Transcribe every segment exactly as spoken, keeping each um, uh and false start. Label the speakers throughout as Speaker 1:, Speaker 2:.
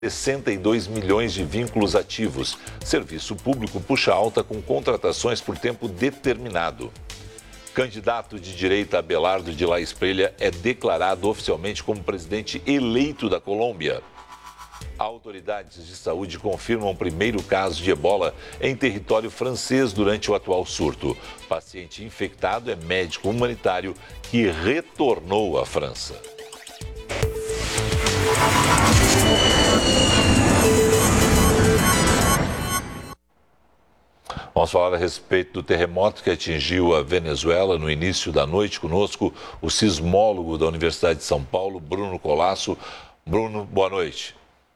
Speaker 1: sessenta e dois milhões de vínculos ativos. Serviço público puxa alta com contratações por tempo determinado. Candidato de direita Abelardo de La Espriella é declarado oficialmente como presidente eleito da Colômbia. Autoridades de saúde confirmam o primeiro caso de ebola em território francês durante o atual surto. O paciente infectado é médico humanitário que retornou à França. Vamos falar a respeito do terremoto que atingiu a Venezuela no início da noite. Conosco, o sismólogo da Universidade de São Paulo, Bruno Colasso. Bruno, boa noite.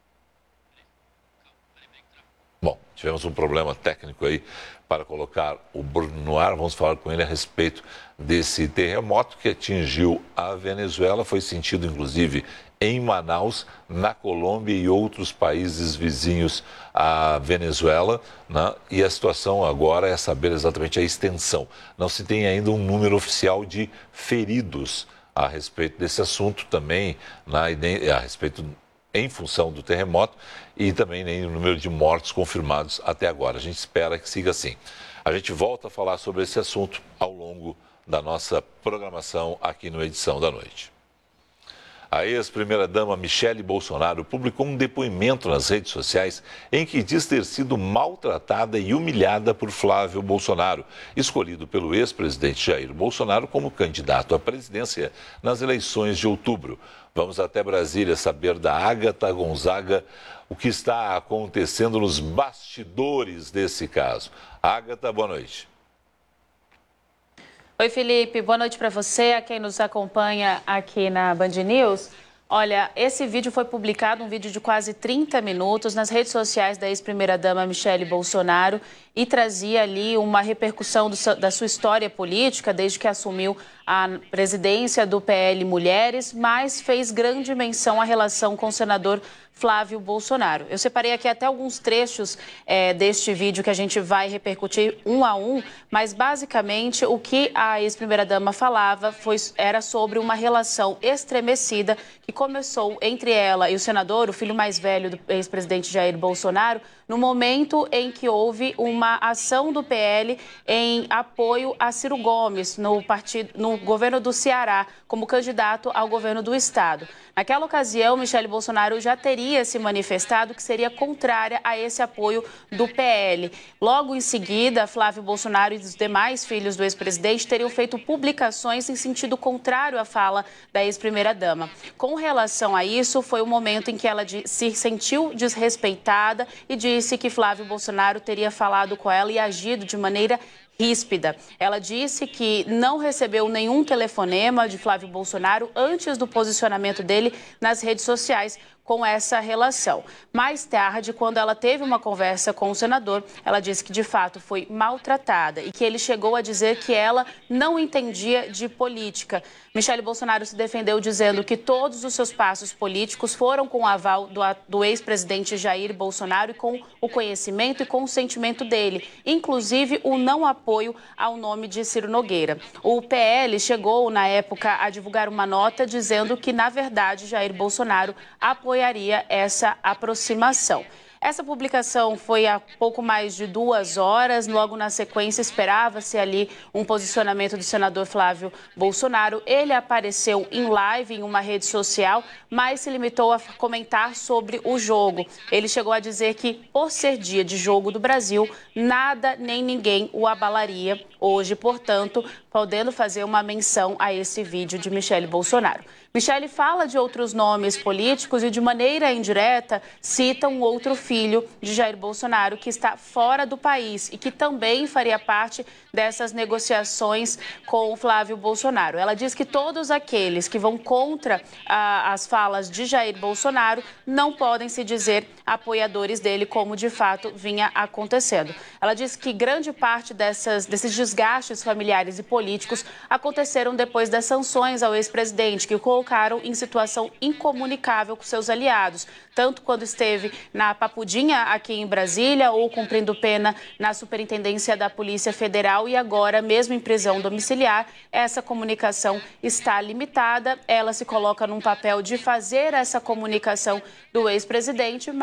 Speaker 1: Bom, tivemos um problema técnico aí para colocar o Bruno no ar. Vamos falar com ele a respeito desse terremoto que atingiu a Venezuela. Foi sentido, inclusive, em Manaus, na Colômbia e outros países vizinhos à Venezuela, né? E a situação agora é saber exatamente a extensão. Não se tem ainda um número oficial de feridos a respeito desse assunto também, né? a respeito em função do terremoto e também nem o número de mortos confirmados até agora. A gente espera que siga assim. A gente volta a falar sobre esse assunto ao longo da nossa programação aqui no Edição da Noite. A ex-primeira-dama Michele Bolsonaro publicou um depoimento nas redes sociais em que diz ter sido maltratada e humilhada por Flávio Bolsonaro, escolhido pelo ex-presidente Jair Bolsonaro como candidato à presidência nas eleições de outubro. Vamos até Brasília saber da Ágata Gonzaga o que está acontecendo nos bastidores desse caso. Ágata, boa noite.
Speaker 2: Oi, Felipe. Boa noite para você, a quem nos acompanha aqui na Band News. Olha, esse vídeo foi publicado, um vídeo de quase trinta minutos, nas redes sociais da ex-primeira-dama Michele Bolsonaro e trazia ali uma repercussão do, da sua história política desde que assumiu a presidência do P L Mulheres, mas fez grande menção à relação com o senador Flávio Bolsonaro. Eu separei aqui até alguns trechos é, deste vídeo que a gente vai repercutir um a um, mas basicamente o que a ex-primeira-dama falava foi, era sobre uma relação estremecida que começou entre ela e o senador, o filho mais velho do ex-presidente Jair Bolsonaro, no momento em que houve uma ação do P L em apoio a Ciro Gomes no, partido, no governo do Ceará, como candidato ao governo do estado. Naquela ocasião, Michele Bolsonaro já teria se manifestado que seria contrária a esse apoio do P L. Logo em seguida, Flávio Bolsonaro e os demais filhos do ex-presidente teriam feito publicações em sentido contrário à fala da ex-primeira-dama. Com relação a isso, foi o momento em que ela se sentiu desrespeitada e disse que Flávio Bolsonaro teria falado com ela e agido de maneira ríspida. Ela disse que não recebeu nenhum telefonema de Flávio Bolsonaro antes do posicionamento dele nas redes sociais com essa relação. Mais tarde, quando ela teve uma conversa com o senador, ela disse que de fato foi maltratada e que ele chegou a dizer que ela não entendia de política. Michele Bolsonaro se defendeu dizendo que todos os seus passos políticos foram com o aval do, do ex-presidente Jair Bolsonaro e com o conhecimento e consentimento dele, inclusive o não apoio ao nome de Ciro Nogueira. O P L chegou, na época, a divulgar uma nota dizendo que, na verdade, Jair Bolsonaro apoiaria essa aproximação. Essa publicação foi há pouco mais de duas horas. Logo na sequência, esperava-se ali um posicionamento do senador Flávio Bolsonaro. Ele apareceu em live em uma rede social, mas se limitou a comentar sobre o jogo. Ele chegou a dizer que, por ser dia de jogo do Brasil, nada nem ninguém o abalaria hoje, portanto, podendo fazer uma menção a esse vídeo de Michele Bolsonaro. Michele fala de outros nomes políticos e, de maneira indireta, cita um outro filho de Jair Bolsonaro que está fora do país e que também faria parte dessas negociações com o Flávio Bolsonaro. Ela diz que todos aqueles que vão contra ah, as falas de Jair Bolsonaro não podem se dizer apoiadores dele, como de fato vinha acontecendo. Ela diz que grande parte dessas, desses desgastes familiares e políticos aconteceram depois das sanções ao ex-presidente, que o colocaram em situação incomunicável com seus aliados, tanto quando esteve na Papudinha, aqui em Brasília, ou cumprindo pena na Superintendência da Polícia Federal, e agora, mesmo em prisão domiciliar, essa comunicação está limitada. Ela se coloca num papel de fazer essa comunicação do ex-presidente,